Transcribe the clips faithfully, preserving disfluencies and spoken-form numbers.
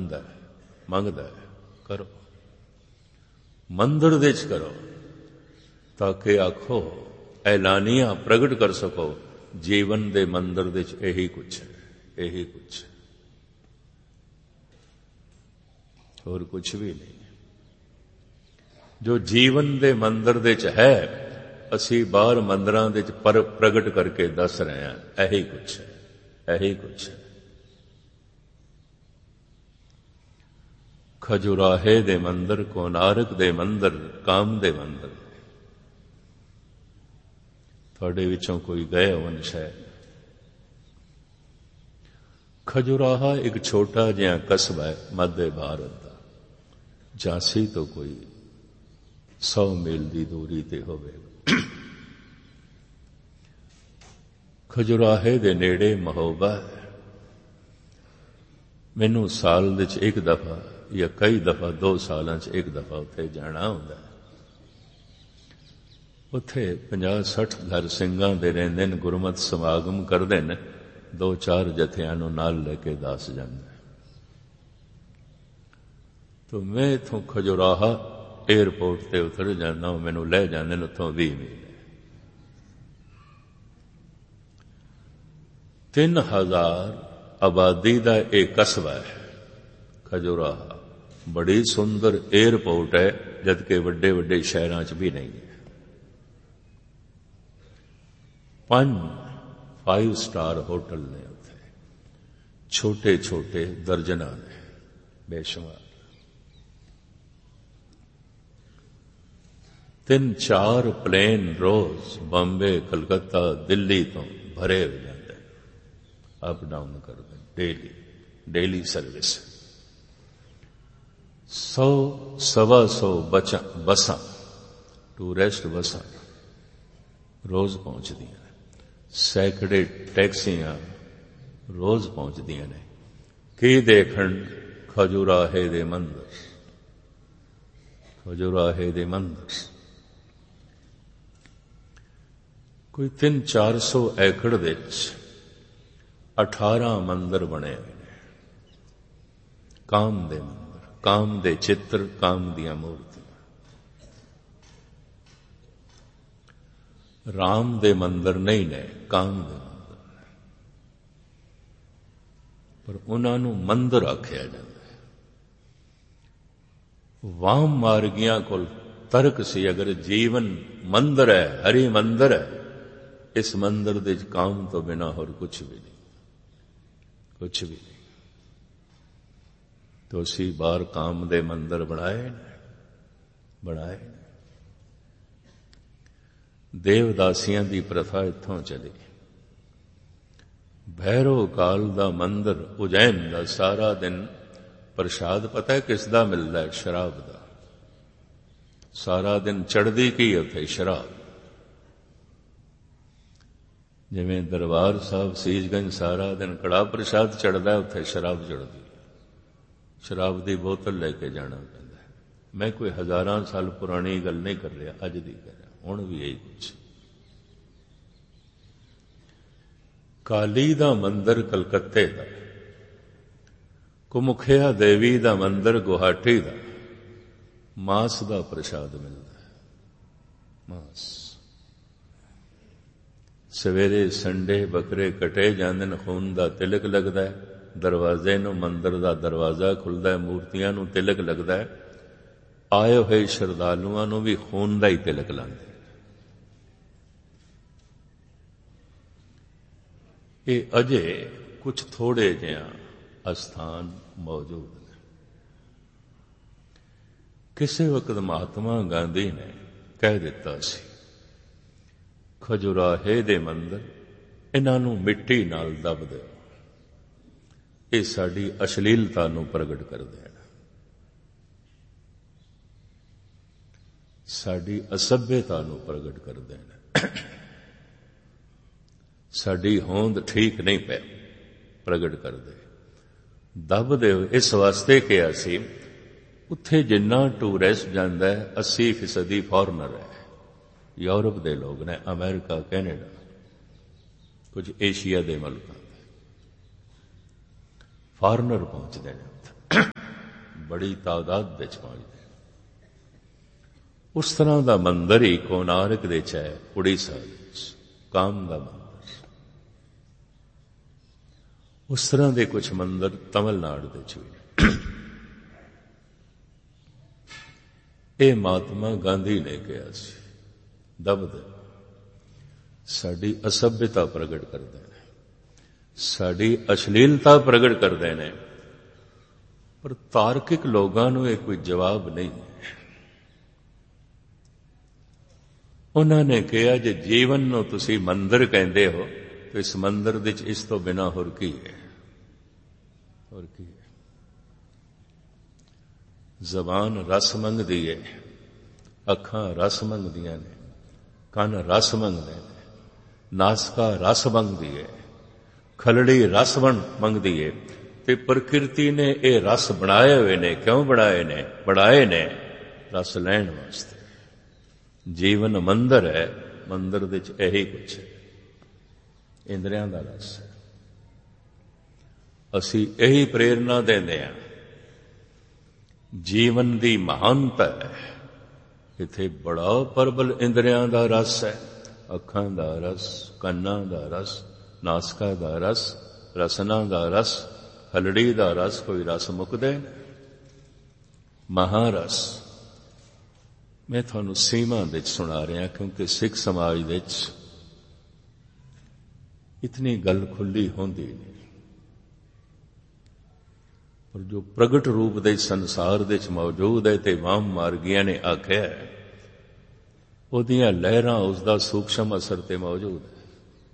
ਮੰਗਦਾ ਹੈ, ਕਰੋ। ਮੰਦਰ ਦੇ ਚ ਕਰੋ ਤਾਂ ਕਿ ਆਖੋ, ਐਲਾਨੀਆਂ ਪ੍ਰਗਟ ਕਰ ਸਕੋ, ਜੀਵਨ ਦੇ ਮੰਦਰ ਦੇ ਚ ਇਹੀ ਕੁਛ ਹੈ, ਇਹੀ ਕੁਛ ਹੈ, ਹੋਰ ਕੁਛ ਵੀ ਨਹੀਂ। ਜੋ ਜੀਵਨ ਦੇ ਮੰਦਰ ਦੇ ਚ ਹੈ, ਅਸੀਂ ਬਾਹਰ ਮੰਦਰਾਂ ਦੇ ਚ ਪਰ ਪ੍ਰਗਟ ਕਰਕੇ ਦੱਸ ਰਹੇ ਹਾਂ, ਇਹੀ ਕੁਛ ਹੈ, ਇਹੀ ਕੁਛ ਹੈ। ਖਜੁਰਾਹੇ ਦੇ ਮੰਦਰ, ਕੋਨਾਰਕ ਦੇ ਮੰਦਰ, ਕਾਮ ਦੇ ਮੰਦਰ। ਤੁਹਾਡੇ ਵਿੱਚੋਂ ਕੋਈ ਗਏ ਹੋਣ ਸ਼ਾਇਦ। ਖਜੁਰਾਹਾ ਇੱਕ ਛੋਟਾ ਜਿਹਾ ਕਸਬਾ ਹੈ ਮੱਧ ਭਾਰਤ ਦਾ। ਝਾਂਸੀ ਤੋਂ ਕੋਈ ਸੌ ਮੀਲ ਦੀ ਦੂਰੀ ਤੇ ਹੋਵੇਗਾ। ਖਜੁਰਾਹੇ ਦੇ ਨੇੜੇ ਮਹੋਬਾ ਹੈ। ਮੈਨੂੰ ਸਾਲ ਵਿੱਚ ਇੱਕ ਦਫਾ ਜਾਂ ਕਈ ਦਫਾ, ਦੋ ਸਾਲਾਂ 'ਚ ਇੱਕ ਦਫਾ ਉੱਥੇ ਜਾਣਾ ਹੁੰਦਾ ਹੈ। ਉੱਥੇ ਪੰਜਾਹ ਸੱਠ ਘਰ ਸਿੰਘਾਂ ਦੇ ਰਹਿੰਦੇ ਨੇ, ਗੁਰਮਤਿ ਸਮਾਗਮ ਕਰਦੇ ਨੇ, ਦੋ ਚਾਰ ਜਥਿਆਂ ਨੂੰ ਨਾਲ ਲੈ ਕੇ ਦੱਸ ਜਾਂਦਾ। ਤੋ ਮੈਂ ਇੱਥੋਂ ਖਜੁਰਾਹਾ ਏਅਰਪੋਰਟ ਤੇ ਉਤਰ ਜਾਂਦਾ, ਮੈਨੂੰ ਲੈ ਜਾਂਦੇ ਨੇ ਉੱਥੋਂ ਵੀਹ ਮੀਲ। ਤਿੰਨ ਹਜ਼ਾਰ ਆਬਾਦੀ ਦਾ ਇਹ ਕਸਬਾ ਹੈ ਖਜੁਰਾਹਾ। ਬੜੀ ਸੁੰਦਰ ਏਅਰਪੋਰਟ ਹੈ, ਜਦਕਿ ਵੱਡੇ ਵੱਡੇ ਸ਼ਹਿਰਾਂ 'ਚ ਵੀ ਨਹੀਂ ਹੈ। ਪੰਜ ਫਾਈਵ ਸਟਾਰ ਹੋਟਲ ਨੇ ਉੱਥੇ, ਛੋਟੇ ਛੋਟੇ ਦਰਜਨਾਂ ਨੇ, ਬੇਸ਼ੁਮਾਰ। ਤਿੰਨ ਚਾਰ ਪਲੇਨ ਰੋਜ਼ ਬੰਬੇ, ਕਲਕੱਤਾ, ਦਿੱਲੀ ਤੋਂ ਭਰੇ ਹੋ ਜਾਂਦੇ, ਅਪ ਡਾਊਨ ਕਰਦੇ, ਡੇਲੀ ਡੇਲੀ ਸਰਵਿਸ। ਸੌ ਸਵਾ ਸੌ ਬਚਾਂ ਬੱਸਾਂ, ਟੂਰਿਸਟ ਬੱਸਾਂ ਰੋਜ਼ ਪਹੁੰਚਦੀਆਂ ਨੇ। ਸੈਂਕੜੇ ਟੈਕਸੀਆਂ ਰੋਜ਼ ਪਹੁੰਚਦੀਆਂ ਨੇ। ਕੀ ਦੇਖਣ? ਖਜੁਰਾਹੇ ਦੇ ਮੰਦਰ, ਖਜੁਰਾਹੇ ਦੇ ਮੰਦਰ। ਕੋਈ ਤਿੰਨ ਚਾਰ ਸੌ ਏਕੜ ਦੇ ਵਿੱਚ ਅਠਾਰਾਂ ਮੰਦਰ ਬਣੇ ਹੋਏ ਨੇ। ਕਾਮ ਦੇ ਮੰਦਰ, ਕਾਮ ਦੇ ਚਿੱਤਰ, ਕਾਮ ਦੀਆਂ ਮੂਰਤੀਆਂ। ਰਾਮ ਦੇ ਮੰਦਰ ਨਹੀਂ ਨੇ, ਕਾਮ ਦੇ ਮੰਦਰ ਨੇ, ਪਰ ਉਹਨਾਂ ਨੂੰ ਮੰਦਰ ਆਖਿਆ ਜਾਂਦਾ ਹੈ। ਵਾਮ ਮਾਰਗੀਆਂ ਕੋਲ ਤਰਕ ਸੀ, ਅਗਰ ਜੀਵਨ ਮੰਦਰ ਹੈ, ਹਰੀ ਮੰਦਰ ਹੈ, ਇਸ ਮੰਦਰ ਦੇ ਵਿੱਚ ਕਾਮ ਤੋਂ ਬਿਨਾਂ ਹੋਰ ਕੁਛ ਵੀ ਨਹੀਂ, ਕੁਛ ਵੀ ਨਹੀਂ। तो ਅਸੀਂ ਬਾਹਰ ਕਾਮ ਦੇ ਮੰਦਰ ਬਣਾਏ ਨੇ, ਬਣਾਏ ਨੇ। ਦੇਵਦਾਸੀਆਂ ਦੀ ਪ੍ਰਥਾ ਇੱਥੋਂ ਚਲੀ। ਭੈਰੋ ਕਾਲ ਦਾ ਮੰਦਰ ਉਜੈਨ ਦਾ ਸਾਰਾ ਦਿਨ ਪ੍ਰਸ਼ਾਦ ਪਤਾ ਹੈ ਕਿਸ ਦਾ ਮਿਲਦਾ ਹੈ? ਸ਼ਰਾਬ ਦਾ। ਸਾਰਾ ਦਿਨ ਚੜ੍ਹਦੀ ਕੀ ਉੱਥੇ? ਸ਼ਰਾਬ। ਜਿਵੇਂ ਦਰਬਾਰ ਸਾਹਿਬ ਸੀਸਗੰਜ ਸਾਰਾ ਦਿਨ ਕੜਾਹ ਪ੍ਰਸ਼ਾਦ ਚੜ੍ਹਦਾ, ਉੱਥੇ ਸ਼ਰਾਬ ਚੜ੍ਹਦੀ। ਸ਼ਰਾਬ ਦੀ ਬੋਤਲ ਲੈ ਕੇ ਜਾਣਾ ਪੈਂਦਾ ਹੈ। ਮੈਂ ਕੋਈ ਹਜ਼ਾਰਾਂ ਸਾਲ ਪੁਰਾਣੀ ਗੱਲ ਨਹੀਂ ਕਰ ਰਿਹਾ, ਅੱਜ ਦੀ ਕਰ ਰਿਹਾ, ਹੁਣ ਵੀ ਇਹੀ ਕੁਛ। ਕਾਲੀ ਦਾ ਮੰਦਰ ਕਲਕੱਤੇ ਦਾ, ਕੁਮੁਖਿਆ ਦੇਵੀ ਦਾ ਮੰਦਰ ਗੁਹਾਟੀ ਦਾ। ਮਾਸ ਦਾ ਪ੍ਰਸ਼ਾਦ ਮਿਲਦਾ ਹੈ, ਮਾਸ। ਸਵੇਰੇ ਸੰਡੇ ਬੱਕਰੇ ਕਟੇ ਜਾਂਦੇ ਨੇ, ਖੂਨ ਦਾ ਤਿਲਕ ਲੱਗਦਾ ਹੈ। ਦਰਵਾਜ਼ੇ ਨੂੰ, ਮੰਦਰ ਦਾ ਦਰਵਾਜ਼ਾ ਖੁੱਲਦਾ ਹੈ, ਮੂਰਤੀਆਂ ਨੂੰ ਤਿਲਕ ਲੱਗਦਾ ਹੈ। ਆਏ ਹੋਏ ਸ਼ਰਧਾਲੂਆਂ ਨੂੰ ਵੀ ਖੂਨ ਦਾ ਹੀ ਤਿਲਕ ਲਾਉਂਦੇ। ਇਹ ਅਜੇ ਕੁਝ ਥੋੜੇ ਜਿਹਾ ਅਸਥਾਨ ਮੌਜੂਦ ਨੇ। ਕਿਸੇ ਵਕਤ ਮਹਾਤਮਾ ਗਾਂਧੀ ਨੇ ਕਹਿ ਦਿੱਤਾ ਸੀ, ਖਜੁਰਾਹੇ ਦੇ ਮੰਦਰ, ਇਹਨਾਂ ਨੂੰ ਮਿੱਟੀ ਨਾਲ ਦੱਬ ਦਿਓ, ਇਹ ਸਾਡੀ ਅਸ਼ਲੀਲਤਾ ਨੂੰ ਪ੍ਰਗਟ ਕਰਦੇ ਹਨ, ਸਾਡੀ ਅਸਭਿਅਤਾ ਨੂੰ ਪ੍ਰਗਟ ਕਰਦੇ ਹਨ, ਸਾਡੀ ਹੋਂਦ ਠੀਕ ਨਹੀਂ ਪੈ ਪ੍ਰਗਟ ਕਰਦੇ। ਦੱਬ ਦਿਓ ਇਸ ਵਾਸਤੇ ਕਿਹਾ ਸੀ, ਉੱਥੇ ਜਿੰਨਾ ਟੂਰਿਸਟ ਜਾਂਦਾ ਹੈ अस्सी फीसदी ਫੋਰਨਰ ਹੈ। ਯੂਰਪ ਦੇ ਲੋਕ ਨੇ, ਅਮਰੀਕਾ, ਕੈਨੇਡਾ, ਕੁਝ ਏਸ਼ੀਆ ਦੇ ਮੁਲਕਾਂ ਦੇ ਫਾਰਨਰ ਪਹੁੰਚਦੇ ਨੇ ਉੱਥੇ। बड़ी तादाद विच पहुंचते। उस तरह का मंदिर ही कोणार्क दे च है, उड़ीसा विच काम का मंदिर। उस तरह के कुछ मंदिर तमिलनाडु दे च भी। ये महात्मा गांधी ने कहा सी, दबद साडी असभ्यता प्रगट करते हैं, साडी अश्लीलता प्रगट करते हैं, पर तार्किक लोगों को यह कोई जवाब नहीं है। उन्होंने कहा जे जीवन नूं तुसी मंदिर कहंदे हो तो इस मंदिर दे विच इस तो बिना होर की है, होर की है। जबान रस मंगदी है, अखां रस मंगदियां ने, कन रस मंगदे ने, नासका रस मंगदी है, खलड़ी रस मंगदी है। ते प्रकृति ने ये रस बनाए हुए ने, क्यों बनाए ने? बनाए ने रस लैण वास्ते। जीवन मंदिर है, मंदिर दे च यही कुछ है, इंद्रियां दा रस है। असी यही प्रेरणा देंदे हां। जीवन दी महानता है, इत्थे बड़ा प्रबल इंद्रियां दा रस है। अखां दा रस, कन्नां दा रस, नासका दा रस, रसना दा रस, हलड़ी दा रस, कोई रस मुकदे नहीं। महारस मैं तुहानू सीमा विच सुना रहा, क्योंकि सिख समाज विच इतनी गल खुली होंदी नहीं। और जो प्रगट रूप दे संसार दे मौजूद है, ते वाम मार्गियां ने आख्या है, उहदियां लहरां उसका सूक्ष्म असर ते मौजूद है।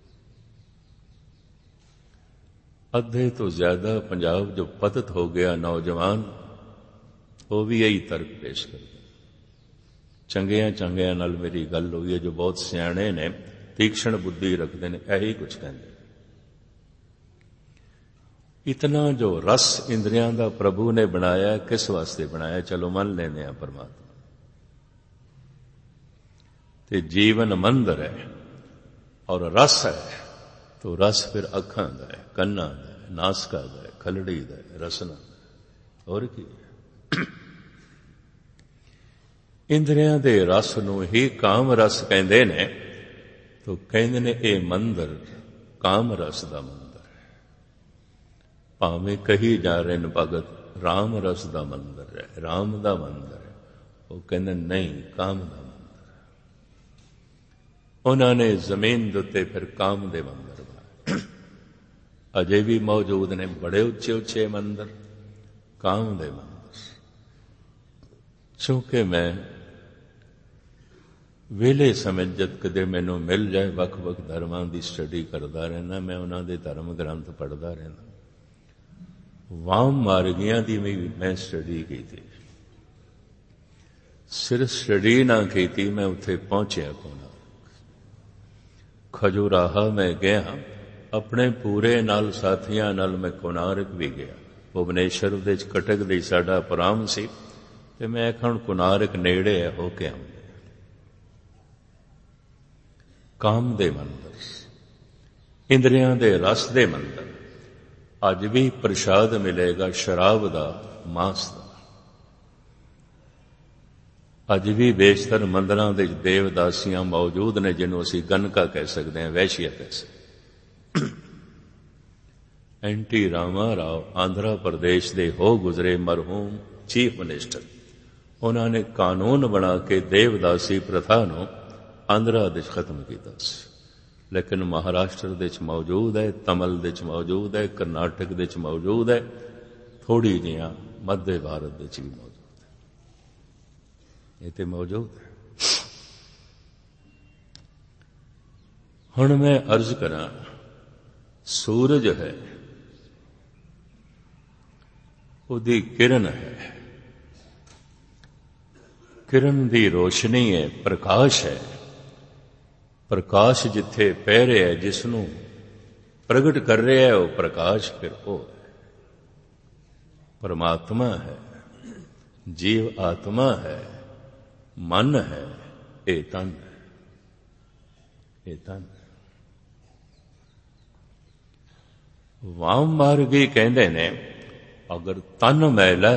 अद्धे तो ज्यादा पंजाब जो पतित हो गया नौजवान, वो भी यही तर्क पेश करते। चंगिया चंगिया नाल मेरी गल हुई है, जो बहुत सियाणे ने, तीक्ष्ण बुद्धि रखते हैं, यही कुछ कहते। इतना जो रस इंद्रियां दा प्रभु ने बनाया, किस वास्ते बनाया? चलो मन लेने हैं परमात्मा। ते जीवन मंदिर है और रस है, तो रस फिर अखां दा है, कन्नां दा है, नासका दा है, खलड़ी दा है, रसना दा है, और की है? इंद्रियां दे रस नूं ही काम रस कहंदे ने, तो कहंदे ने ये मंदिर काम रस दा मंदिर है। भावें कही जा रहे ने भगत राम रस दा मंदिर है, राम दा मंदिर है, वो कहंदे नहीं, काम दा मंदिर है। उन्होंने जमीन दे उत्ते फिर काम दे मंदिर बनाए, अजे भी मौजूद ने बड़े उच्चे उच्चे मंदिर, काम दे मंदिर। चूंकि मैं वेले समय जद कदे मैनू मिल जाए वख वख धर्मां की स्टडी करता रहना, मैं उन्होंने धर्म ग्रंथ पढ़ता रहना। वाम मार्गियां की भी मैं स्टडी की थी, सिर्फ स्टडी ना की, मैं उत्थे पहुंचया कोणार्क। खजुराहा मैं गया, अपने पूरे नाल साथियां नाल मैं कोणार्क भी गया। भुवनेश्वर दे कटक दे साडा प्रोग्राम सी, ते मैं आखिया हुण कोणार्क नेड़े है, हो के आऊं। काम दे मंदिर, इंद्रियां दे रस दे मंदिर। अज भी प्रसाद मिलेगा शराब दा, मांस दा। अज भी बेशतर मंदिरां दे देवदासियां मौजूद ने, जिन्हों असीं गनका कह सकते हैं, वैश्या कह सकते। एंटी रामा राव आंध्र प्रदेश दे हो गुजरे मरहूम चीफ मिनिस्टर, उन्होंने कानून बना के देवदासी प्रथा नूं आंध्रा दे खत्म किया, लेकिन महाराष्ट्र दे मौजूद है, तमिल दे मौजूद है, कर्नाटक दे मौजूद है, थोड़ी जिहां मध्य भारत दे भी मौजूद है। ये तो मौजूद है। हुण मैं अर्ज करा, सूरज है, उहदी किरण है, किरण दी रोशनी है, प्रकाश है। प्रकाश जिथे पै रहा है, जिसनों प्रगट कर रहा है, वो प्रकाश फिर वो है, परमात्मा है। जीव आत्मा है, मन है, ये तन है, ये तन है। वाम मार्गी कहंदे ने, अगर तन मैला